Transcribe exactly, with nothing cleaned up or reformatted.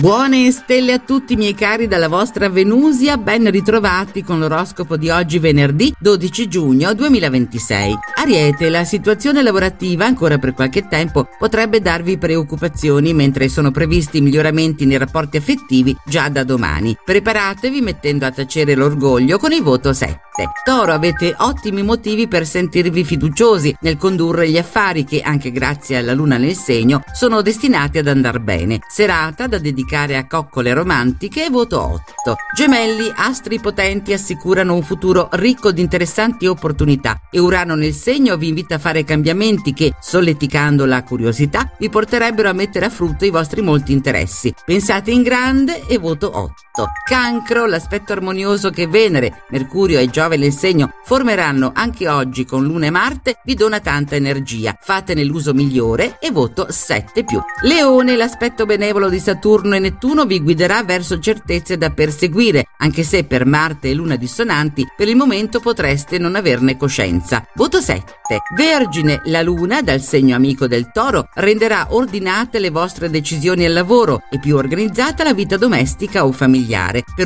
Buone stelle a tutti miei cari dalla vostra Venusia, ben ritrovati con l'oroscopo di oggi venerdì dodici giugno duemilaventisei. Ariete, la situazione lavorativa ancora per qualche tempo potrebbe darvi preoccupazioni mentre sono previsti miglioramenti nei rapporti affettivi già da domani. Preparatevi mettendo a tacere l'orgoglio con il voto sette. Toro, avete ottimi motivi per sentirvi fiduciosi nel condurre gli affari che, anche grazie alla luna nel segno, sono destinati ad andar bene. Serata da dedicare a coccole romantiche, voto otto. Gemelli, astri potenti assicurano un futuro ricco di interessanti opportunità e Urano nel segno vi invita a fare cambiamenti che, solleticando la curiosità, vi porterebbero a mettere a frutto i vostri molti interessi. Pensate in grande e voto otto. Cancro, l'aspetto armonioso che Venere, Mercurio e Giove nel segno formeranno anche oggi con Luna e Marte vi dona tanta energia. Fatene l'uso migliore e voto sette più. Leone, l'aspetto benevolo di Saturno e Nettuno vi guiderà verso certezze da perseguire, anche se per Marte e Luna dissonanti per il momento potreste non averne coscienza. Voto sette. Vergine, la Luna dal segno amico del Toro renderà ordinate le vostre decisioni al lavoro e più organizzata la vita domestica o familiare. Per